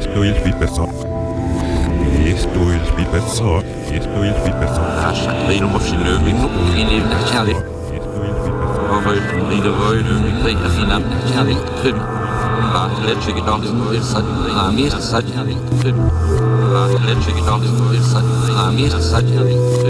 Isto il pipeso. Isto il pipeso. Isto il pipeso. Acha que ir uma filha no fine da chale. Isto il pipeso. Over the world, play a fina chale. Va, let's get on this noise. Ami, sad chale. Va, let's get on this noise. Ami, sad chale.